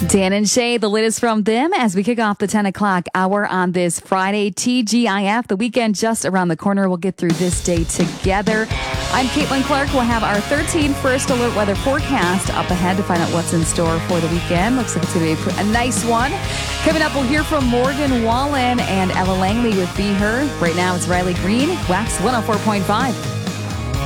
Dan and Shay, the latest from them as we kick off the 10 o'clock hour on this Friday. TGIF, the weekend just around the corner. We'll get through this day together. I'm Caitlin Clark. We'll have our 13 first alert weather forecast up ahead to find out what's in store for the weekend. Looks like it's going to be a nice one. Coming up, we'll hear from Morgan Wallen and Ella Langley with Be Her. Right now, it's Riley Green, Wax 104.5.